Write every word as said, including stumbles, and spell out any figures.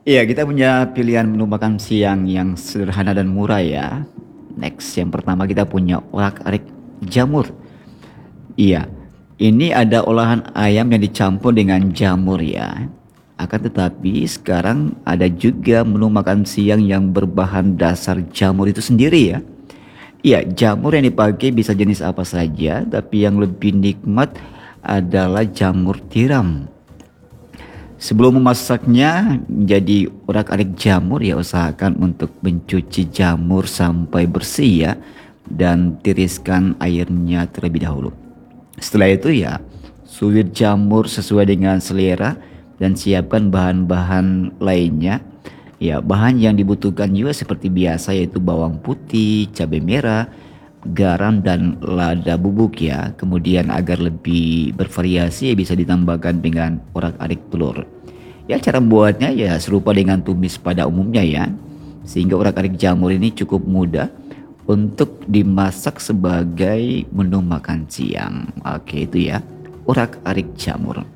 Iya, kita punya pilihan menu makan siang yang sederhana dan murah ya. Next, yang pertama kita punya orak-arik jamur. Iya, ini ada olahan ayam yang dicampur dengan jamur ya. Akan tetapi sekarang ada juga menu makan siang yang berbahan dasar jamur itu sendiri ya. Iya, jamur yang dipakai bisa jenis apa saja, tapi yang lebih nikmat adalah jamur tiram. Sebelum memasaknya menjadi urak-arik jamur ya usahakan untuk mencuci jamur sampai bersih ya dan tiriskan airnya terlebih dahulu. Setelah itu ya suwir jamur sesuai dengan selera dan siapkan bahan-bahan lainnya. Ya, bahan yang dibutuhkan juga seperti biasa yaitu bawang putih, cabai merah, garam dan lada bubuk ya. Kemudian agar lebih bervariasi ya bisa ditambahkan dengan orak-arik telur. Ya, cara membuatnya ya serupa dengan tumis pada umumnya ya. Sehingga orak-arik jamur ini cukup mudah untuk dimasak sebagai menu makan siang. Oke, itu ya. Orak-arik jamur.